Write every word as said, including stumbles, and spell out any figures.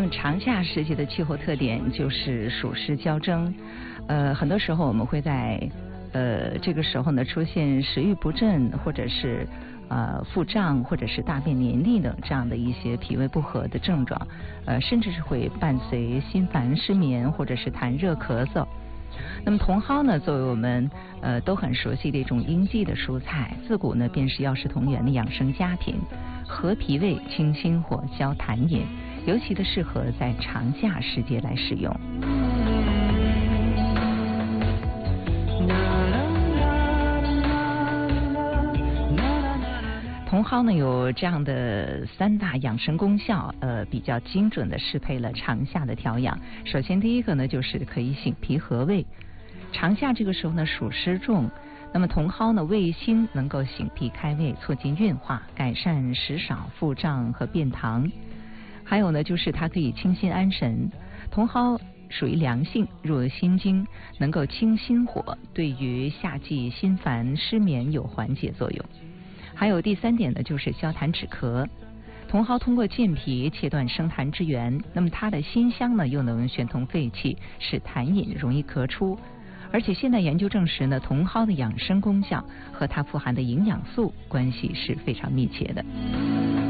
么长夏时节的气候特点就是暑湿交蒸，呃，很多时候我们会在呃这个时候呢出现食欲不振，或者是呃腹胀，或者是大便黏腻的这样的一些脾胃不和的症状，呃，甚至是会伴随心烦失眠，或者是痰热咳嗽。那么茼蒿呢，作为我们呃都很熟悉的一种应季的蔬菜，自古呢便是药食同源的养生佳品，和脾胃、清心火、消痰饮，尤其的适合在长夏时节来使用。茼蒿呢有这样的三大养生功效，呃，比较精准的适配了长夏的调养。首先第一个呢就是可以醒脾和胃，长夏这个时候呢暑湿重，那么茼蒿呢味辛，能够醒脾开胃，促进运化，改善食少、腹胀和便溏。还有呢就是它可以清心安神，茼蒿属于凉性，入心经，能够清心火，对于夏季心烦失眠有缓解作用。还有第三点呢，就是消痰止咳。茼蒿通过健脾切断生痰之源，那么它的辛香呢，又能旋通肺气，使痰饮容易咳出。而且现代研究证实呢，茼蒿的养生功效和它富含的营养素关系是非常密切的。